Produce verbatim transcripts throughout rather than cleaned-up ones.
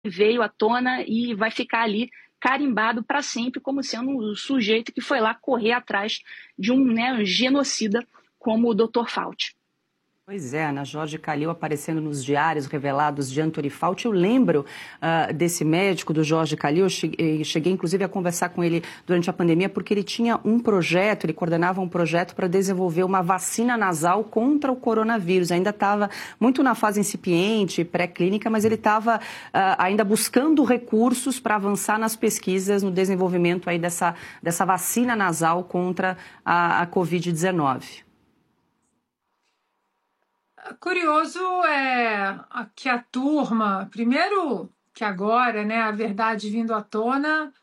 veio à tona e vai ficar ali carimbado para sempre como sendo um sujeito que foi lá correr atrás de um, né, um genocida como o doutor Fauci. Pois é, Ana Jorge Calil aparecendo nos diários revelados de Anthony Fauci. Eu lembro uh, desse médico, do Jorge Calil. Eu cheguei, cheguei, inclusive, a conversar com ele durante a pandemia, porque ele tinha um projeto, ele coordenava um projeto para desenvolver uma vacina nasal contra o coronavírus. Ainda estava muito na fase incipiente, pré-clínica, mas ele estava uh, ainda buscando recursos para avançar nas pesquisas, no desenvolvimento aí dessa, dessa vacina nasal contra a, a covid dezenove. Curioso é que a turma, primeiro que agora, né, a verdade vindo à tona,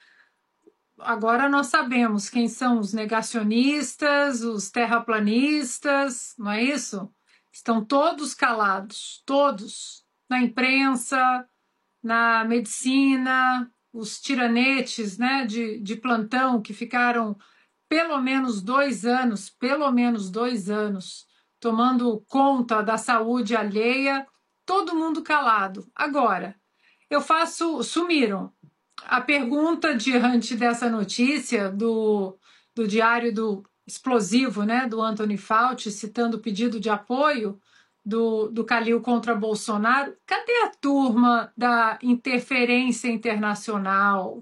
agora nós sabemos quem são os negacionistas, os terraplanistas, não é isso? Estão todos calados, todos, na imprensa, na medicina, os tiranetes, né, de, de plantão que ficaram pelo menos dois anos, pelo menos dois anos, tomando conta da saúde alheia, todo mundo calado. Agora, eu faço, sumiram. A pergunta diante dessa notícia do, do diário do explosivo, né, do Anthony Fauci, citando o pedido de apoio do, do Calil contra Bolsonaro, cadê a turma da interferência internacional,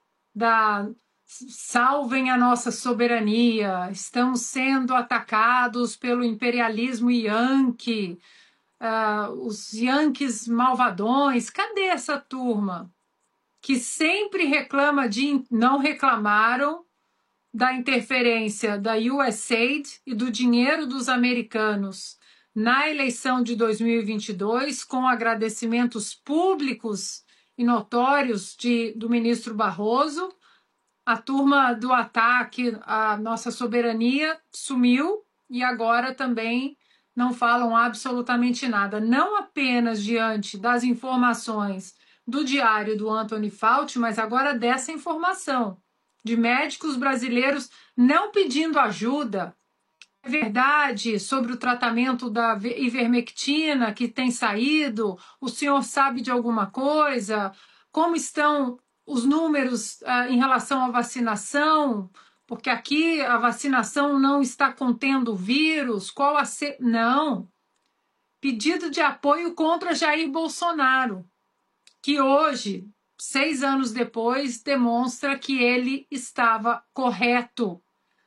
da salvem a nossa soberania, estamos sendo atacados pelo imperialismo yankee, uh, os yankees malvadões, cadê essa turma que sempre reclama de, não reclamaram da interferência da U S A I D e do dinheiro dos americanos na eleição de dois mil e vinte e dois, com agradecimentos públicos e notórios de, do ministro Barroso. A turma do ataque à nossa soberania sumiu e agora também não falam absolutamente nada. Não apenas diante das informações do diário do Anthony Fauci, mas agora dessa informação de médicos brasileiros não pedindo ajuda. É verdade sobre o tratamento da ivermectina que tem saído? O senhor sabe de alguma coisa? Como estão os números uh, em relação à vacinação, porque aqui a vacinação não está contendo o vírus, qual a... Se... Não. Pedido de apoio contra Jair Bolsonaro, que hoje, seis anos depois, demonstra que ele estava correto.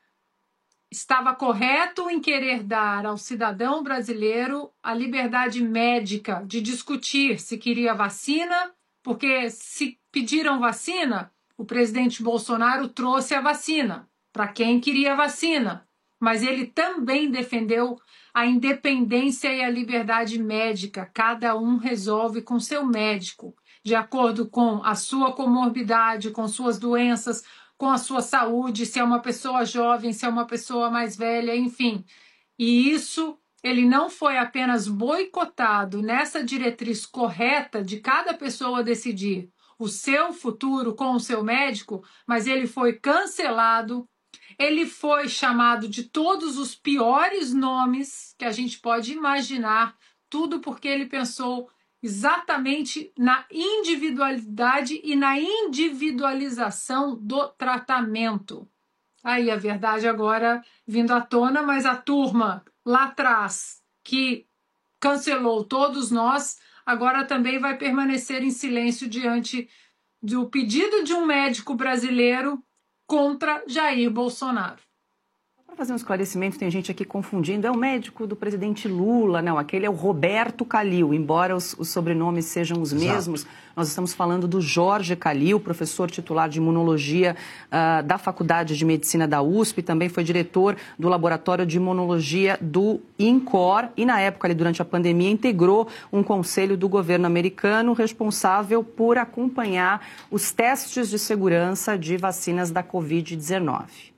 Estava correto em querer dar ao cidadão brasileiro a liberdade médica de discutir se queria vacina, porque se pediram vacina, o presidente Bolsonaro trouxe a vacina para quem queria vacina, mas ele também defendeu a independência e a liberdade médica. Cada um resolve com seu médico, de acordo com a sua comorbidade, com suas doenças, com a sua saúde, se é uma pessoa jovem, se é uma pessoa mais velha, enfim. E isso, ele não foi apenas boicotado nessa diretriz correta de cada pessoa decidir o seu futuro com o seu médico, mas ele foi cancelado, ele foi chamado de todos os piores nomes que a gente pode imaginar, tudo porque ele pensou exatamente na individualidade e na individualização do tratamento. Aí a verdade agora vindo à tona, mas a turma lá atrás que cancelou todos nós, agora também vai permanecer em silêncio diante do pedido de um médico brasileiro contra Jair Bolsonaro. Para fazer um esclarecimento, tem gente aqui confundindo, é o médico do presidente Lula, não, aquele é o Roberto Calil, embora os, os sobrenomes sejam os Exato. mesmos, nós estamos falando do Jorge Calil, professor titular de imunologia uh, da Faculdade de Medicina da U S P, também foi diretor do Laboratório de Imunologia do INCOR e na época, ali, durante a pandemia, integrou um conselho do governo americano responsável por acompanhar os testes de segurança de vacinas da covid dezenove.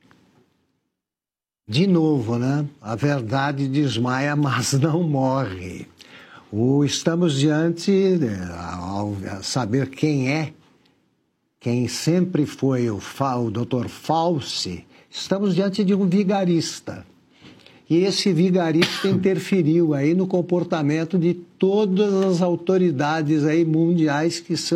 De novo, né? A verdade desmaia, mas não morre. O, estamos diante, ao saber quem é, quem sempre foi o, o doutor Fauci, estamos diante de um vigarista. E esse vigarista interferiu aí no comportamento de todas as autoridades aí mundiais que são